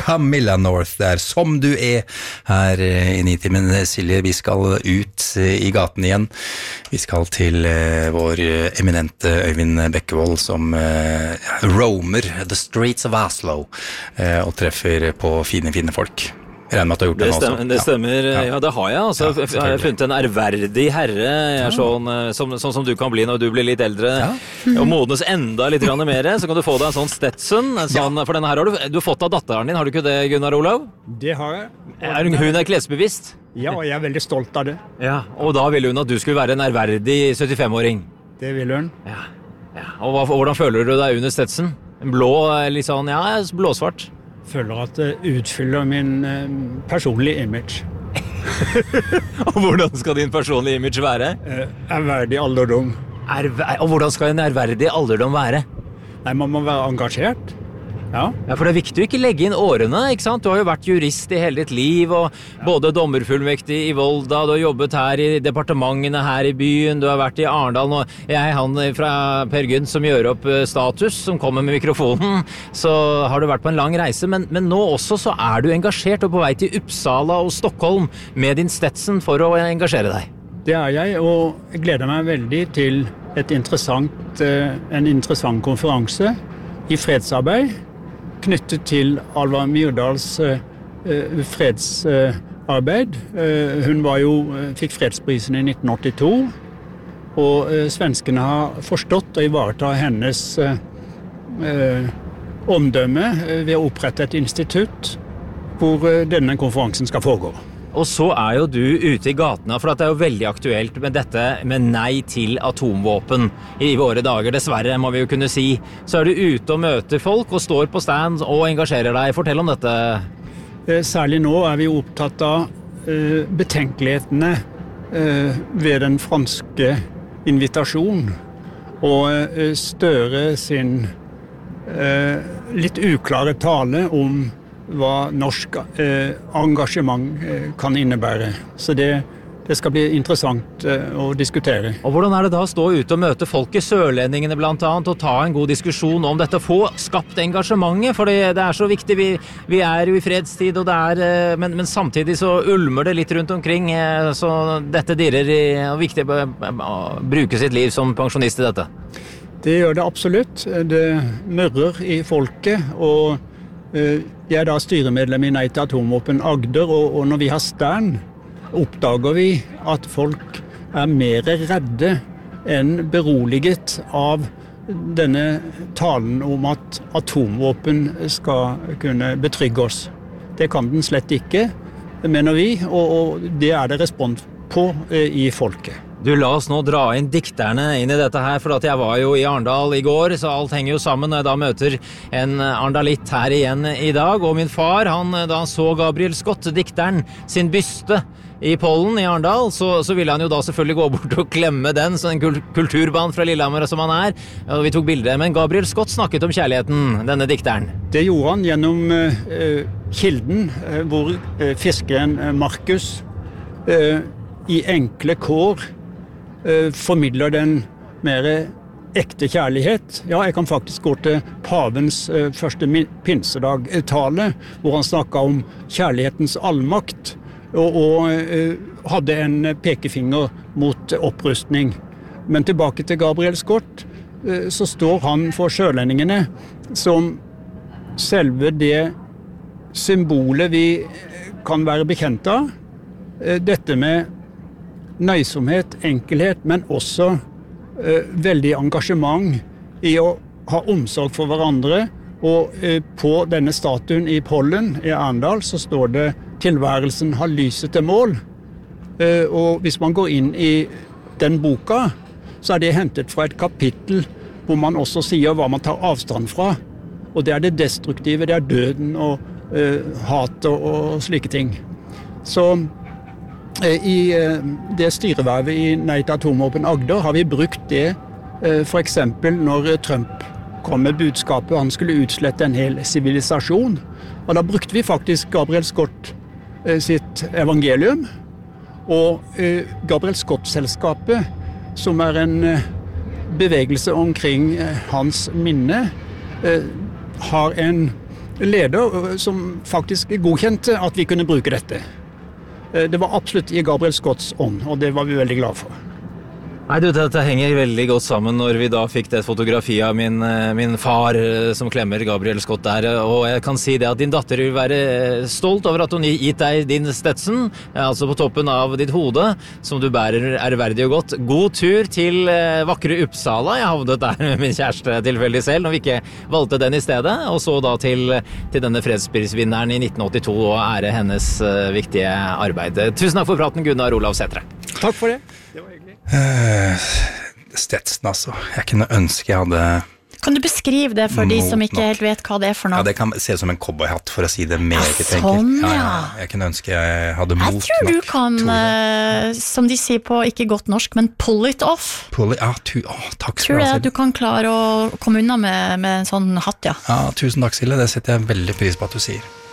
Camilla North der, som du her i Nitimen. Silje, vi skal ut i gaten igjen. Vi skal til vår eminente Øyvind Bekkevold som roamer the streets of Oslo og treffer på fine folk. Jeg regner med at du har gjort det også. Det stemmer, ja det har jeg. Altså, jeg har funnet en ærverdig herre, jeg sånn som du kan bli når du blir litt eldre, og modnes enda litt mer, så kan du få deg en sånn Stetson, for denne her har du har fått av datteren din, har du ikke det, Gunnar Olav? Det har jeg. Hun klesbevisst? Ja, og jeg er veldig stolt av det. Ja, og da ville hun at du skulle være en ærverdig 75-åring? Det ville hun. Ja. Og hvordan føler du deg under Stetson? En blå, litt sånn, blåsvart? Føler at det utfyller min personlige image. Og hvordan skal din personlige image være? Ærverdig alderdom. Og hvordan skal en ærverdig alderdom være? Nei, man må være engasjert. Ja, for det er viktig å ikke legge inn årene, ikke sant? Du har jo vært jurist i hele ditt liv, og både dommerfullmektig i Volda, du har jobbet her i departementene her i byen, du har vært i Arendal, og han fra Per Gynt som gjør opp status, som kommer med mikrofonen, så har du vært på en lang reise, men nå også så er du engasjert og på vei til Uppsala og Stockholm med din Stetson for å engasjere deg. Det er jeg, og jeg gleder meg veldig til en interessant konferanse i fredsarbeid, knyttet til Alva Myrdals fredsarbeid. Hun fikk fredsprisen i 1982, og svenskene har forstått å ivareta hennes omdømme ved å opprette et institutt hvor denne konferansen skal foregå. Og så er jo du ute i gatene, for det er jo veldig aktuelt med dette med nei til atomvåpen i våre dager, dessverre må vi jo kunne si. Så er du ute og møter folk og står på stand og engasjerer deg. Fortell om dette. Særlig nå er vi opptatt av betenkelighetene ved den franske invitasjonen, og Støre sin litt uklare tale om hva norsk engasjement kan innebære. Så det skal bli interessant å diskutere. Og hvordan er det da å stå ute og møte folk i Sørlendingene blant annet, og ta en god diskusjon om dette, få skapt engasjementet, for det er så viktig, vi er jo i fredstid, og men samtidig så ulmer det litt rundt omkring, så dette dirrer og viktig å bruke sitt liv som pensjonist i dette. Det gjør det absolutt. Det mørrer i folket, og jeg er da styremedlem i Nei til Atomvåpen Agder, og når vi har stand, oppdager vi at folk er mer redde enn beroliget av denne talen om at atomvåpen skal kunne betrygge oss. Det kan den slett ikke, mener vi, og det er det respons på i folket. Du, la oss nå dra inn dikterne inn i dette her, for at jeg var jo i Arendal i går, så alt henger jo sammen når jeg da møter en arendalitt her igjen i dag. Og min far, da han så Gabriel Scott, dikteren, sin byste i Pollen i Arendal, så ville han jo da selvfølgelig gå bort og klemme den, så en kulturbarn fra Lillehammer som han er, og vi tok bilder. Men Gabriel Scott snakket om kjærligheten, denne dikteren. Det gjorde han gjennom kilden, hvor fiskeren Markus i enkle kår formidler den mer ekte kjærlighet. Ja, jeg kan faktisk gå til pavens første pinsedag-tale, hvor han snakket om kjærlighetens allmakt, og hadde en pekefinger mot opprustning. Men tilbake til Gabriel Scott, så står han for sørlendingene som selve det symbolet vi kan være bekjent av. Dette med nøysomhet, enkelhet, men også veldig engasjement i å ha omsorg for hverandre. Og på denne statuen i Pollen i Arendal så står det «Tilværelsen har lyset til mål». Og hvis man går inn i den boka, så er det hentet fra et kapittel hvor man også sier hva man tar avstand fra. Og det er det destruktive, det er døden og hat og slike ting. Så i det styrevervet i Nei til Atomvåpen Agder har vi brukt det for eksempel når Trump kom med budskapet han skulle utslette en hel sivilisasjon. Og da brukte vi faktisk Gabriel Scott sitt evangelium, og Gabriel Scott-selskapet, som er en bevegelse omkring hans minne, har en leder som faktisk godkjente at vi kunne bruke dette. Det var absolutt i Gabriel Scotts ånd, og det var vi veldig glad for. Nei, du, dette henger veldig godt sammen når vi da fikk det fotografiet av min far som klemmer Gabriel Scott der, og jeg kan si det at din datter vil være stolt over at hun gitt deg din Stetson, altså på toppen av ditt hode, som du bærer ærverdig og godt. God tur til vakre Uppsala, jeg havnet der med min kjæreste tilfeldig selv, når vi ikke valgte den i stedet, og så da til denne fredsprisvinneren i 1982 og ære hennes viktige arbeid. Tusen takk for praten, Gunnar Olav Sætre. Takk for det. Det var hyggelig. Stetson, altså. Jeg kunne ønske jeg hadde... Kan du beskrive det for de som ikke helt vet hva det for noe? Ja, det kan se ut som en cowboyhatt, for å si det meget enkelt. Sånn, Jeg kunne ønske jeg hadde mot nok. Jeg tror du kan, som de sier på ikke godt norsk, men pull it off. Takk skal tror du ha, du kan klare å komme unna med en sånn hatt, ja. Ja, tusen takk, Silje. Det setter jeg veldig pris på at du sier.